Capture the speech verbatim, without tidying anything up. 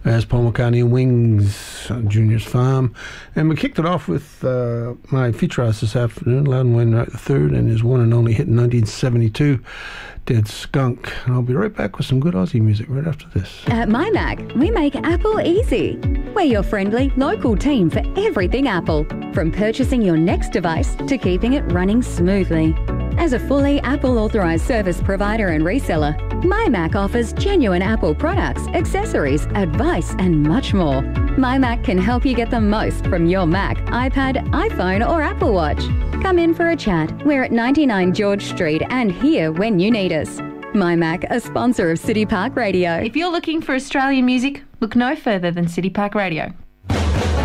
as Paul McCartney and Wings, uh, Junior's Farm. And we kicked it off with uh, my feature artist this afternoon, Loudon Wainwright the third, and his one and only hit in nineteen seventy-two, Dead Skunk. And I'll be right back with some good Aussie music right after this. At MyMac, we make Apple easy. We're your friendly, local team for everything Apple, from purchasing your next device to keeping it running smoothly. As a fully Apple-authorised service provider and reseller, MyMac offers genuine Apple products, accessories, advice and much more. MyMac can help you get the most from your Mac, iPad, iPhone or Apple Watch. Come in for a chat. We're at ninety-nine George Street and here when you need us. MyMac, a sponsor of City Park Radio. If you're looking for Australian music, look no further than City Park Radio.